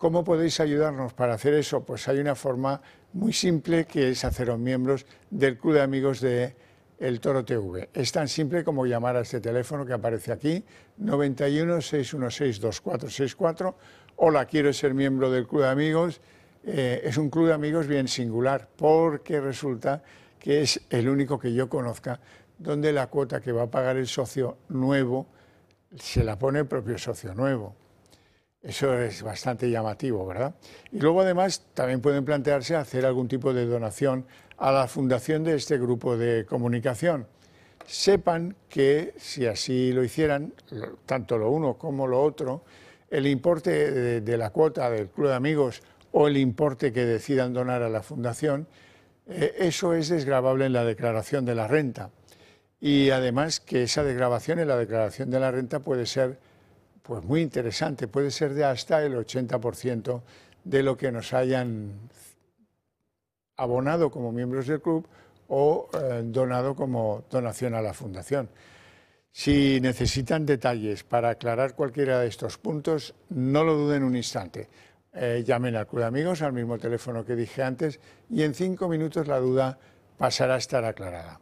¿Cómo podéis ayudarnos para hacer eso? Pues hay una forma muy simple, que es haceros miembros del Club de Amigos de El Toro TV. Es tan simple como llamar a este teléfono que aparece aquí, 91 616 2464. Hola, quiero ser miembro del Club de Amigos. Es un club de amigos bien singular, porque resulta que es el único que yo conozca donde la cuota que va a pagar el socio nuevo se la pone el propio socio nuevo. Eso es bastante llamativo, ¿verdad? Y luego además también pueden plantearse hacer algún tipo de donación a la fundación de este grupo de comunicación. Sepan que si así lo hicieran, tanto lo uno como lo otro, el importe de la cuota del Club de Amigos o el importe que decidan donar a la fundación, eso es desgravable en la declaración de la renta. Y además que esa desgravación en la declaración de la renta puede ser pues muy interesante, puede ser de hasta el 80% de lo que nos hayan abonado como miembros del club o donado como donación a la fundación. Si necesitan detalles para aclarar cualquiera de estos puntos, no lo duden un instante. Llamen al Club de Amigos al mismo teléfono que dije antes y en 5 minutos la duda pasará a estar aclarada.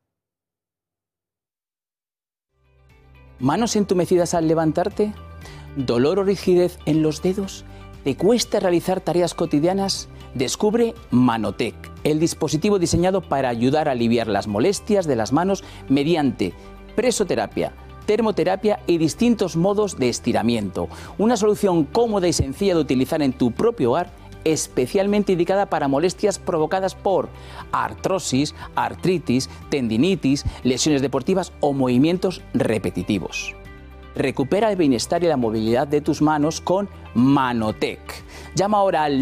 ¿Manos entumecidas al levantarte? ¿Dolor o rigidez en los dedos? ¿Te cuesta realizar tareas cotidianas? Descubre Manotec, el dispositivo diseñado para ayudar a aliviar las molestias de las manos mediante presoterapia, termoterapia y distintos modos de estiramiento. Una solución cómoda y sencilla de utilizar en tu propio hogar, especialmente indicada para molestias provocadas por artrosis, artritis, tendinitis, lesiones deportivas o movimientos repetitivos. Recupera el bienestar y la movilidad de tus manos con Manotec. Llama ahora al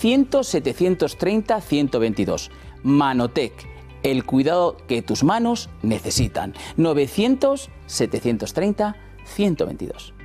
900-730-122. Manotec, el cuidado que tus manos necesitan. 900-730-122.